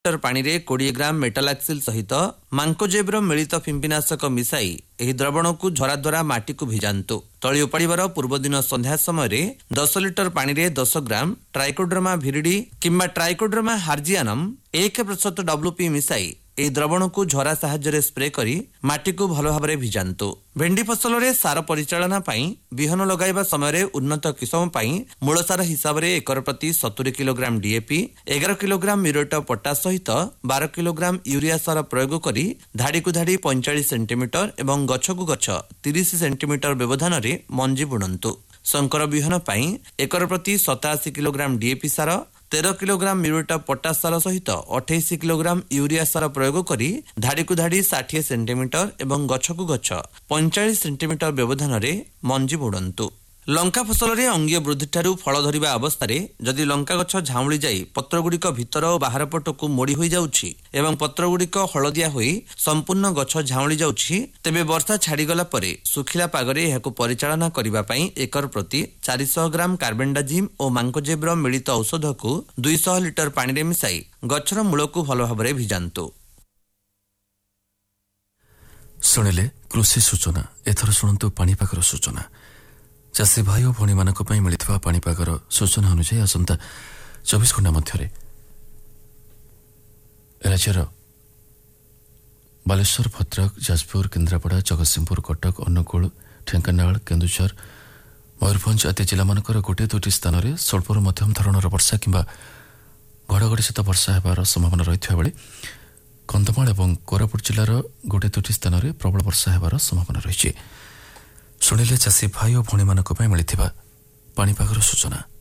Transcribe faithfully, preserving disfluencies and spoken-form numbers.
Litre पानी रे बीस ग्राम मेटालाक्सिल सहित मांकोजेब्र मिलित फिंपीनाशक मिसाई ଏହି ଦ୍ରବଣକୁ ଝରା ଦ୍ୱାରା ମାଟିକୁ ଭିଜାନ୍ତୁ। ତଳି ଉପାଡ଼ିବାର ପୂର୍ବ ଦିନ ସନ୍ଧ୍ୟା ସମୟରେ ଦଶ ଲିଟର ପାଣିରେ ଦଶ ଗ୍ରାମ ଟ୍ରାଇକୋଡର୍ମା ଭିରିଡି କିମ୍ବା ଟ୍ରାଇକୋଡର୍ମା ହାର୍ଜିଆନମ୍ ଏକ ପ୍ରତିଶତ ଡବ୍ଲ୍ୟୁପି ମିଶାଇ ଏହି ଦ୍ରବଣକୁ ଝରା ସାହାଯ୍ୟରେ ସ୍ପ୍ରେ କରି ମାଟିକୁ ଭଲ ଭାବରେ ଭିଜାନ୍ତୁ। ଭେଣ୍ଡି ଫସଲରେ ସାର ପରିଚାଳନା ପାଇଁ ବିହନ ଲଗାଇବା ସମୟରେ ଉନ୍ନତ କିସମ ପାଇଁ ମୂଳ ସାର ହିସାବରେ ଏକର ପ୍ରତି ସତୁରୀ କିଲୋଗ୍ରାମ ଡିଏପି, ଏଗାର କିଲୋଗ୍ରାମ ମ୍ୟୁରେଟ୍ ଅଫ୍ ପଟାସ ସହିତ ବାର କିଲୋଗ୍ରାମ ୟୁରିଆ ସାର ପ୍ରୟୋଗ କରି ଧାଡ଼ିକୁ ଧାଡ଼ି ପଇଁଚାଳିଶ ସେଣ୍ଟିମିଟର ଏବଂ ଗଛକୁ ଗଛ ତିରିଶ ସେଣ୍ଟିମିଟର ବ୍ୟବଧାନରେ ମଞ୍ଜି ବୁଣନ୍ତୁ। ଶଙ୍କର ବିହନ ପାଇଁ ଏକର ପ୍ରତି ସତାଅଶୀ କିଲୋଗ୍ରାମ ଡିଏପି ସାର, ତେର କିଲୋଗ୍ରାମ ମ୍ୟୁରେଟ୍ ଅଫ୍ ପଟାସ ସାର ସହିତ ଅଠେଇଶ କିଲୋଗ୍ରାମ ୟୁରିଆ ସାର ପ୍ରୟୋଗ କରି ଧାଡ଼ିକୁ ଧାଡ଼ି ଷାଠିଏ ସେଣ୍ଟିମିଟର ଏବଂ ଗଛକୁ ଗଛ ପଇଁଚାଳିଶ ସେଣ୍ଟିମିଟର ବ୍ୟବଧାନରେ ମଞ୍ଜି ବୁଣନ୍ତୁ। ଲଙ୍କା ଫସଲରେ ଅଙ୍ଗୀୟ ବୃଦ୍ଧିଠାରୁ ଫଳ ଧରିବା ଅବସ୍ଥାରେ ଯଦି ଲଙ୍କା ଗଛ ଝାଉଁଳି ଯାଇ ପତ୍ରଗୁଡ଼ିକ ଭିତର ଓ ବାହାର ପଟକୁ ମୋଡ଼ି ହୋଇଯାଉଛି ଏବଂ ପତ୍ରଗୁଡ଼ିକ ହଳଦିଆ ହୋଇ ସମ୍ପୂର୍ଣ୍ଣ ଗଛ ଝାଉଁଳି ଯାଉଛି, ତେବେ ବର୍ଷା ଛାଡ଼ିଗଲା ପରେ ଶୁଖିଲା ପାଗରେ ଏହାକୁ ପରିଚାଳନା କରିବା ପାଇଁ ଏକର ପ୍ରତି ଚାରିଶହ ଗ୍ରାମ କାର୍ବେଣ୍ଡାଜିମ୍ ଓ ମାଙ୍କୋଜେବ୍ର ମିଳିତ ଔଷଧକୁ ଦୁଇଶହ ଲିଟର ପାଣିରେ ମିଶାଇ ଗଛର ମୂଳକୁ ଭଲ ଭାବରେ ଭିଜାନ୍ତୁ। ଶୁଣିଲେ କୃଷି ସୂଚନା। ଏଥର ଶୁଣନ୍ତୁ ପାଣିପାଗର ସୂଚନା। ଚାଷୀ ଭାଇ ଓ ଭଉଣୀମାନଙ୍କ ପାଇଁ ମିଳିଥିବା ପାଣିପାଗର ସୂଚନା ଅନୁଯାୟୀ ଆସନ୍ତା ଚବିଶ ଘଣ୍ଟା ମଧ୍ୟରେ ରାଜ୍ୟର ବାଲେଶ୍ୱର, ଭଦ୍ରକ, ଯାଜପୁର, କେନ୍ଦ୍ରାପଡ଼ା, ଜଗତସିଂହପୁର, କଟକ, ଅନୁଗୁଳ, ଢେଙ୍କାନାଳ, କେନ୍ଦୁଝର, ମୟୂରଭଞ୍ଜ ଆଦି ଜିଲ୍ଲାମାନଙ୍କର ଗୋଟିଏ ଦୁଇଟି ସ୍ଥାନରେ ସ୍ୱଳ୍ପରୁ ମଧ୍ୟମ ଧରଣର ବର୍ଷା କିମ୍ବା ଘଡ଼ଘଡ଼ି ସହିତ ବର୍ଷା ହେବାର ସମ୍ଭାବନା ରହିଥିବା ବେଳେ କନ୍ଧମାଳ ଏବଂ କୋରାପୁଟ ଜିଲ୍ଲାର ଗୋଟିଏ ଦୁଇଟି ସ୍ଥାନରେ ପ୍ରବଳ ବର୍ଷା ହେବାର ସମ୍ଭାବନା ରହିଛି। ଶୁଣିଲେ ଚାଷୀ ଭାଇ ଓ ଭଉଣୀମାନଙ୍କ ପାଇଁ ମିଳିଥିବା ପାଣିପାଗର ସୂଚନା।